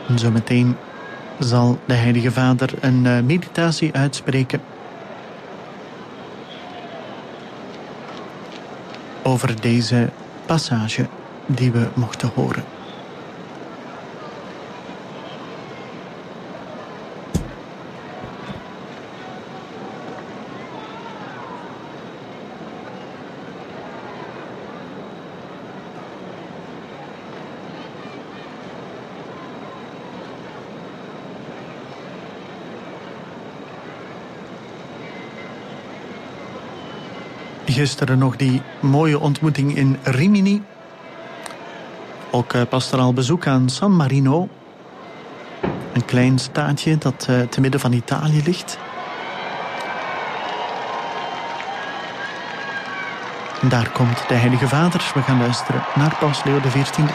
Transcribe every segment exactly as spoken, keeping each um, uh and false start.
En zometeen zal de Heilige Vader een uh, meditatie uitspreken over deze passage die we mochten horen. Gisteren nog die mooie ontmoeting in Rimini. Ook uh, pastoraal bezoek aan San Marino. Een klein staatje dat uh, te midden van Italië ligt. En daar komt de Heilige Vader. We gaan luisteren naar Paus Leo de veertiende.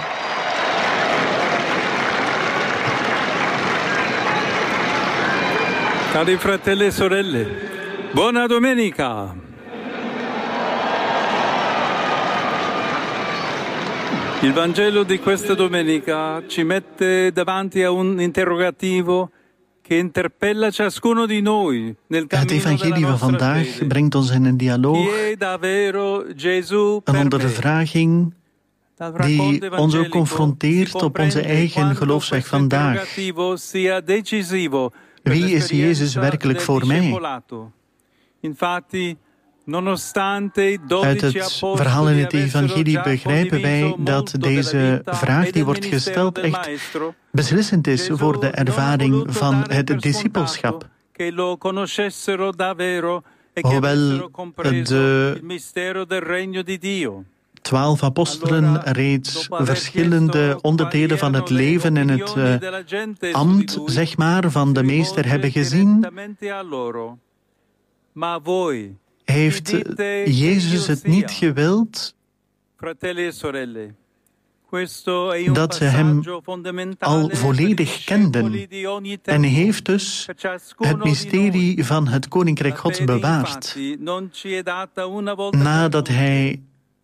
Cari fratelli e sorelle, buona domenica! Il Vangelo di questa domenica ci mette davanti a un interrogativo che interpella ciascuno di noi nel cammino della nostra fede. Het evangelie van vandaag brengt ons in een dialoog, een ondervraging die ons ook confronteert op onze eigen geloofsweg vandaag. Wie is Jezus werkelijk voor mij? Uit het verhaal in het evangelie begrijpen wij dat deze vraag die wordt gesteld echt beslissend is voor de ervaring van het discipelschap. Hoewel de twaalf apostelen reeds verschillende onderdelen van het leven en het uh, ambt, zeg maar, van de meester hebben gezien, heeft Jezus het niet gewild dat ze hem al volledig kenden en heeft dus het mysterie van het Koninkrijk Gods bewaard. Nadat hij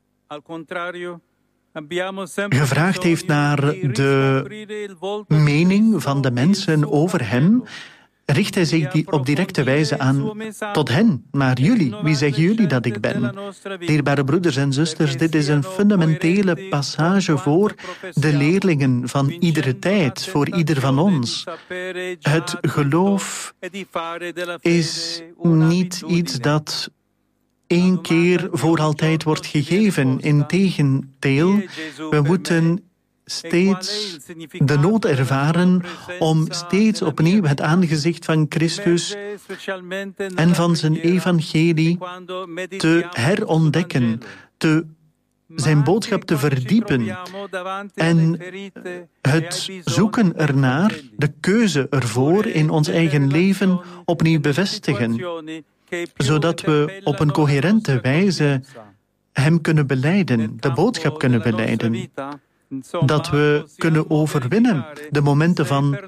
gevraagd heeft naar de mening van de mensen over hem, richt hij zich die op directe wijze aan tot hen, naar jullie. Wie zeggen jullie dat ik ben? Dierbare broeders en zusters, dit is een fundamentele passage voor de leerlingen van iedere tijd, voor ieder van ons. Het geloof is niet iets dat één keer voor altijd wordt gegeven. Integendeel, we moeten steeds de nood ervaren om steeds opnieuw het aangezicht van Christus en van zijn evangelie te herontdekken, te zijn boodschap te verdiepen en het zoeken ernaar, de keuze ervoor in ons eigen leven opnieuw bevestigen, zodat we op een coherente wijze hem kunnen belijden, de boodschap kunnen belijden. Dat we kunnen overwinnen de momenten van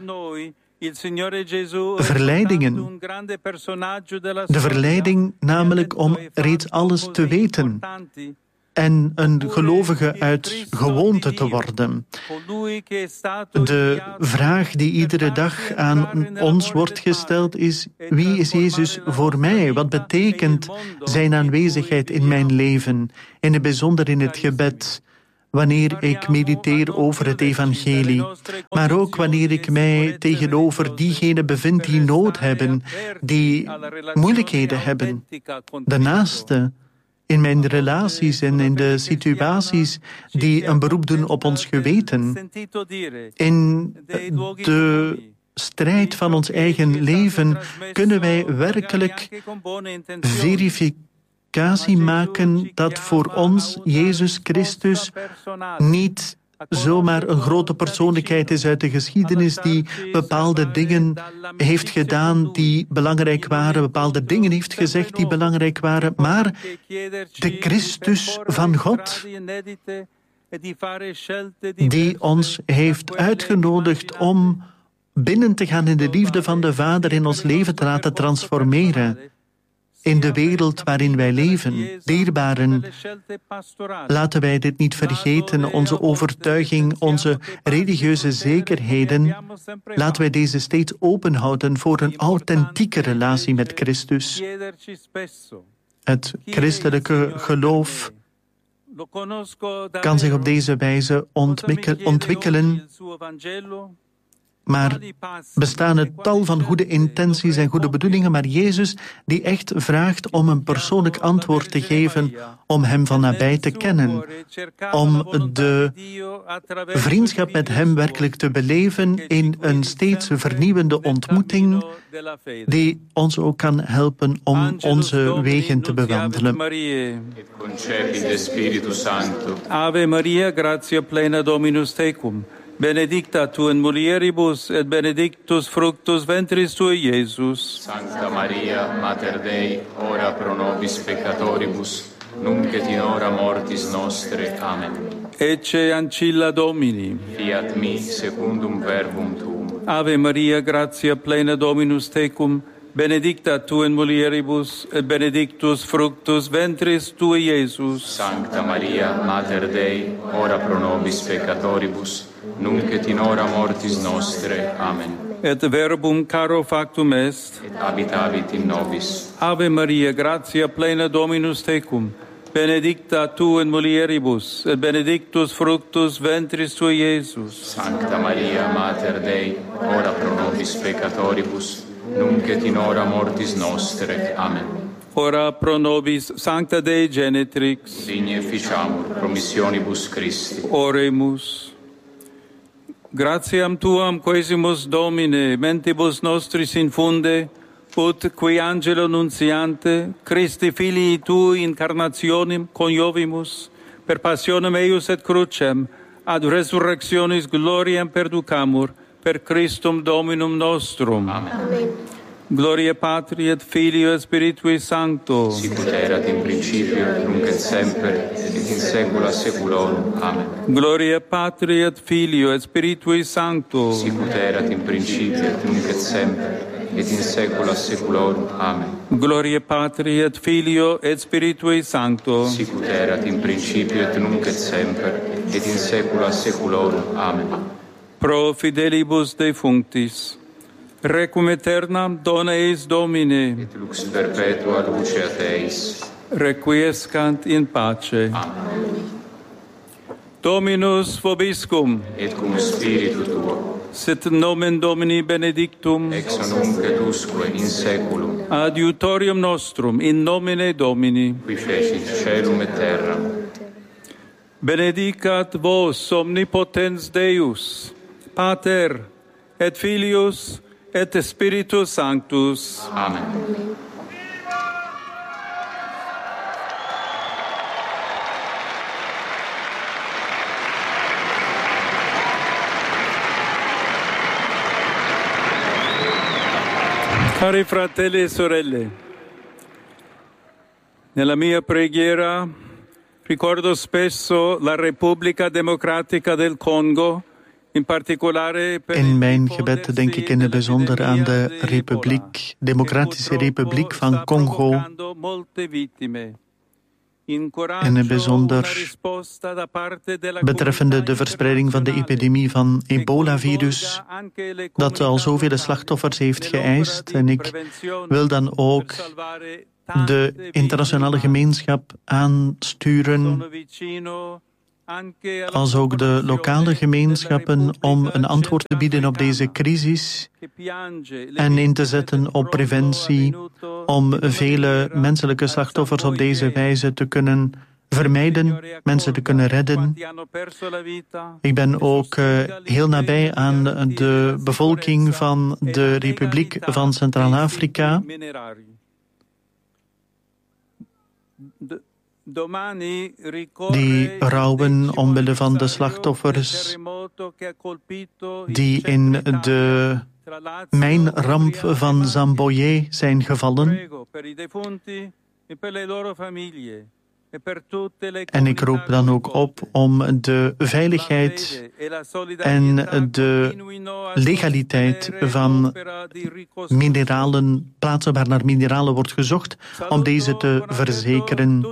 verleidingen. De verleiding namelijk om reeds alles te weten en een gelovige uit gewoonte te worden. De vraag die iedere dag aan ons wordt gesteld is: wie is Jezus voor mij? Wat betekent zijn aanwezigheid in mijn leven? In het bijzonder in het gebed, wanneer ik mediteer over het evangelie, maar ook wanneer ik mij tegenover diegenen bevind die nood hebben, die moeilijkheden hebben. De naaste, in mijn relaties en in de situaties die een beroep doen op ons geweten. In de strijd van ons eigen leven kunnen wij werkelijk verifiëren maken dat voor ons Jezus Christus niet zomaar een grote persoonlijkheid is uit de geschiedenis die bepaalde dingen heeft gedaan die belangrijk waren, bepaalde dingen heeft gezegd die belangrijk waren, maar de Christus van God die ons heeft uitgenodigd om binnen te gaan in de liefde van de Vader, in ons leven te laten transformeren. in de wereld waarin wij leven. Dierbaren, laten wij dit niet vergeten, onze overtuiging, onze religieuze zekerheden. Laten wij deze steeds openhouden voor een authentieke relatie met Christus. Het christelijke geloof kan zich op deze wijze ontwikkelen, maar bestaan het tal van goede intenties en goede bedoelingen, maar Jezus die echt vraagt om een persoonlijk antwoord te geven, om Hem van nabij te kennen, om de vriendschap met Hem werkelijk te beleven in een steeds vernieuwende ontmoeting die ons ook kan helpen om onze wegen te bewandelen. Ave Maria, gratia plena Dominus tecum. Benedicta tu in mulieribus, et benedictus fructus ventris tui, Iesus. Sancta Maria, Mater Dei, ora pro nobis peccatoribus, nunc et in hora mortis nostre. Amen. Ecce ancilla Domini. Fiat mi secundum verbum tuum. Ave Maria, gratia plena Dominus tecum, benedicta tu in mulieribus, et benedictus fructus ventris tui, Iesus. Sancta Maria, Mater Dei, ora pro nobis peccatoribus, nunc et in hora mortis nostre. Amen. Et verbum caro factum est, et habitavit in nobis. Ave Maria, gratia plena Dominus tecum, benedicta tu in mulieribus, et benedictus fructus ventris tui, Iesus. Sancta Maria, Mater Dei, ora pro nobis peccatoribus, nunc et in hora mortis nostre. Amen. Ora pro nobis Sancta Dei Genetrix, digne ficiamur promissionibus Christi. Oremus. Gratiam Tuam quesimus Domine, mentibus nostris infunde, ut qui angelo nuntiante, Christi filii Tui incarnationem coniovimus, per passionem eius et crucem, ad resurrectionis gloriam perducamur, per Christum Dominum nostrum. Amen. Amen. Gloria Patri et Filio et Spiritui Sancto. Sicut erat in principio, nunc et semper, et in saecula saeculorum. Amen. Gloria Patri et Filio et Spiritui Sancto. Sicut erat in principio, nunc et semper, et in saecula saeculorum. Amen. Gloria Patri et Filio et Spiritui Sancto. Sicut erat in principio, et nunc et semper, et in saecula saeculorum. Amen. Pro fidelibus defunctis, requiem aeternam dona eis Domine, et lux perpetua luceat eis. requiescant in pace. Amen. Dominus vobiscum, Et cum spiritu tuo, sit nomen Domini benedictum, ex nunc et usque in saeculum, adiutorium nostrum, in nomine Domini. qui fecit caelum et terram. Benedicat vos omnipotens Deus, Pater, et Filius, et Spiritus Sanctus. Amen. Cari fratelli e sorelle, nella mia preghiera ricordo spesso la Repubblica Democratica del Congo, in particolare per In mijn gebed denk ik in het bijzonder aan de Republiek, Democratische Republiek van Congo. In het bijzonder betreffende de verspreiding van de epidemie van ebola-virus, dat al zoveel slachtoffers heeft geëist. En ik wil dan ook de internationale gemeenschap aansturen, als ook de lokale gemeenschappen, om een antwoord te bieden op deze crisis en in te zetten op preventie, om vele menselijke slachtoffers op deze wijze te kunnen vermijden, mensen te kunnen redden. Ik ben ook uh, heel nabij aan de bevolking van de Republiek van Centraal-Afrika. Die rouwen omwille van de slachtoffers die in de mijnramp van Zamboye zijn gevallen. En ik roep dan ook op om de veiligheid en de legaliteit van mineralen, plaatsen waar naar mineralen wordt gezocht, om deze te verzekeren.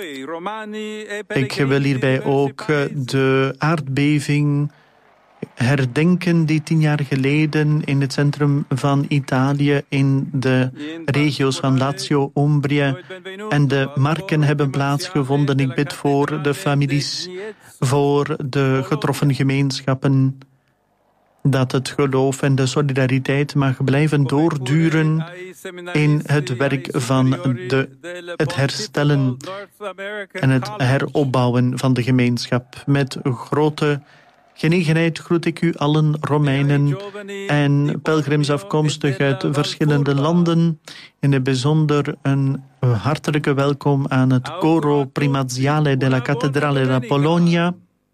Ik wil hierbij ook de aardbeving herdenken die tien jaar geleden in het centrum van Italië in de regio's van Lazio, Umbria en de Marken hebben plaatsgevonden. Ik bid voor de families, voor de getroffen gemeenschappen, dat het geloof en de solidariteit mag blijven doorduren in het werk van de, het herstellen en het heropbouwen van de gemeenschap. Met grote genegenheid groet ik u allen, Romeinen en pelgrims afkomstig uit verschillende landen. In het bijzonder een hartelijke welkom aan het Coro Primaziale della Cattedrale della Polonia.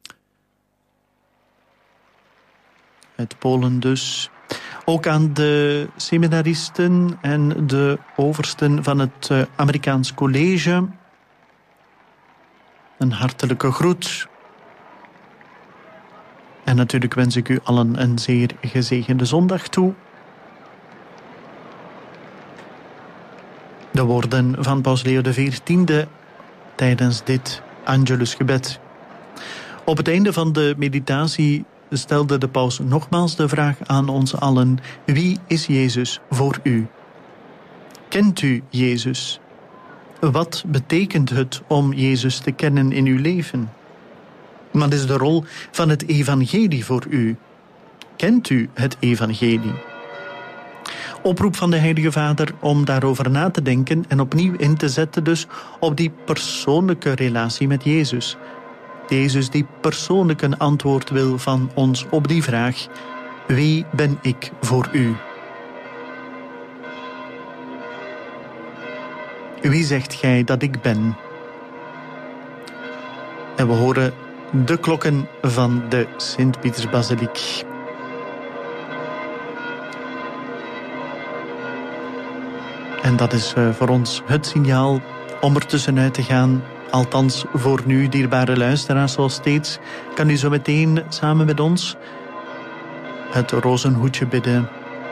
Uit Polen dus. Ook aan de seminaristen en de oversten van het Amerikaans College. Een hartelijke groet. En natuurlijk wens ik u allen een zeer gezegende zondag toe. De woorden van Paus Leo de veertiende tijdens dit Angelusgebed. Op het einde van de meditatie stelde de paus nogmaals de vraag aan ons allen: wie is Jezus voor u? Kent u Jezus? Wat betekent het om Jezus te kennen in uw leven? Wat is de rol van het evangelie voor u? Kent u het evangelie? Oproep van de Heilige Vader om daarover na te denken en opnieuw in te zetten dus op die persoonlijke relatie met Jezus. Jezus die persoonlijk een antwoord wil van ons op die vraag: wie ben ik voor u? Wie zegt gij dat ik ben? En we horen de klokken van de Sint-Pietersbasiliek. En dat is voor ons het signaal om er tussenuit te gaan. Althans, voor nu, dierbare luisteraars, zoals steeds, kan u zo meteen samen met ons het rozenhoedje bidden.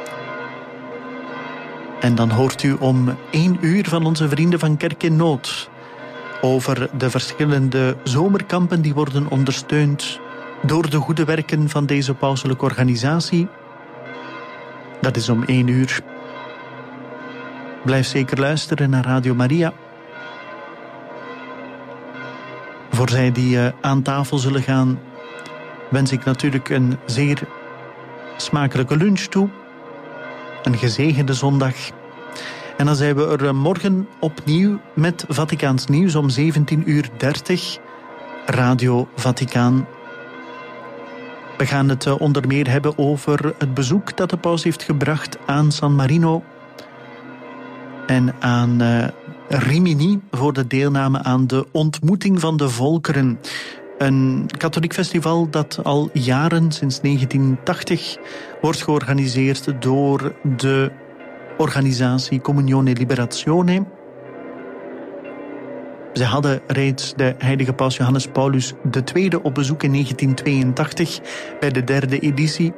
En dan hoort u om één uur van onze vrienden van Kerk in Nood over de verschillende zomerkampen die worden ondersteund door de goede werken van deze pauselijke organisatie. Dat is om één uur. Blijf zeker luisteren naar Radio Maria. Voor zij die uh, aan tafel zullen gaan, wens ik natuurlijk een zeer smakelijke lunch toe. Een gezegende zondag. En dan zijn we er morgen opnieuw met Vaticaans nieuws om zeventien uur dertig. Radio Vaticaan. We gaan het uh, onder meer hebben over het bezoek dat de paus heeft gebracht aan San Marino en aan uh, Rimini voor de deelname aan de ontmoeting van de volkeren. Een katholiek festival dat al jaren, sinds negentien tachtig, wordt georganiseerd door de organisatie Comunione Liberazione. Ze hadden reeds de heilige paus Johannes Paulus de Tweede op bezoek in negentien tweeëntachtig bij de derde editie.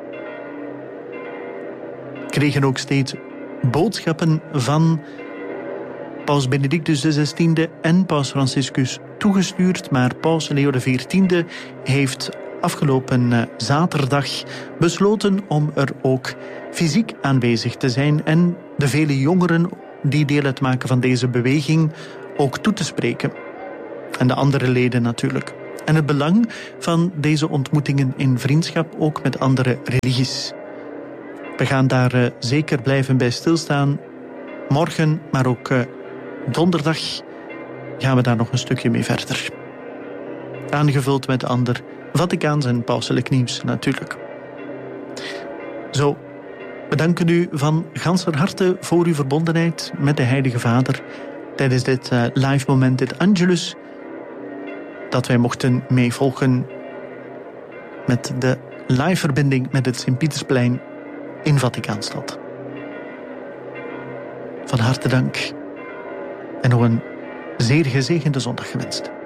Kregen ook steeds boodschappen van paus Benedictus de zestiende en paus Franciscus toegestuurd, maar paus Leo de veertiende heeft afgelopen zaterdag besloten om er ook fysiek aanwezig te zijn en de vele jongeren die deel uitmaken van deze beweging ook toe te spreken. En de andere leden natuurlijk. En het belang van deze ontmoetingen in vriendschap ook met andere religies. We gaan daar uh, zeker blijven bij stilstaan. Morgen, maar ook uh, donderdag gaan we daar nog een stukje mee verder. Aangevuld met ander Vaticaans en pauselijk nieuws natuurlijk. Zo, we danken u van ganser harte voor uw verbondenheid met de Heilige Vader tijdens dit uh, live moment, dit Angelus, dat wij mochten meevolgen met de live verbinding met het Sint-Pietersplein in Vaticaanstad. Van harte dank en nog een zeer gezegende zondag gewenst.